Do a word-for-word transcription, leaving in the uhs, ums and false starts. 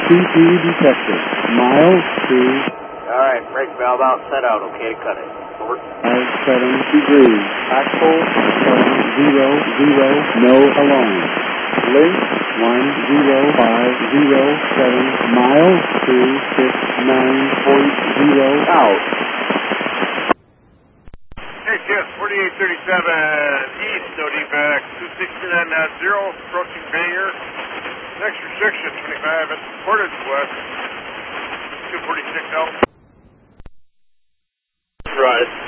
T P detected. Miles to... All right, brake valve out, set out. Okay to cut it. Over. Five, seven degrees. Axle, seven, zero, zero, no alarm. Link, one, zero, five, zero, seven, miles, two, six, nine, point, zero, out. Hey, Jeff, forty-eight thirty-seven, east, no defect, two sixty-nine nine zero, approaching Bangor. Next restriction, twenty-five at Portage West, two forty-six out. Right.